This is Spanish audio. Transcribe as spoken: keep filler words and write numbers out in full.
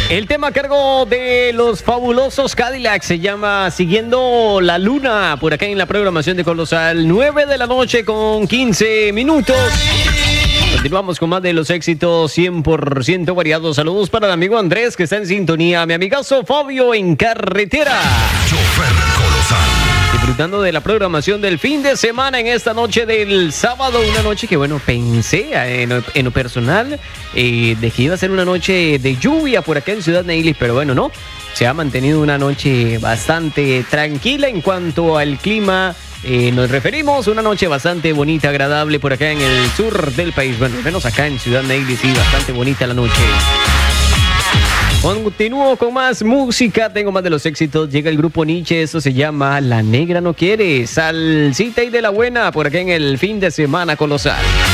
El tema a cargo de los fabulosos Cadillacs se llama Siguiendo la Luna, por acá en la programación de Colosal, nueve de la noche con quince minutos. Continuamos con más de los éxitos cien por ciento variados. Saludos para el amigo Andrés que está en sintonía, mi amigazo Fabio en carretera. Chofer Colosal. Disfrutando de la programación del fin de semana en esta noche del sábado, una noche que bueno, pensé en, en lo personal eh, de que iba a ser una noche de lluvia por acá en Ciudad Neylis, pero bueno, no, se ha mantenido una noche bastante tranquila en cuanto al clima. Eh, nos referimos a una noche bastante bonita, agradable por acá en el sur del país, bueno, al menos acá en Ciudad Neylis, sí, bastante bonita la noche. Continúo con más música, tengo más de los éxitos. Llega el grupo Nietzsche, esto se llama La Negra No Quiere. Salsita y de la buena por acá en el fin de semana colosal.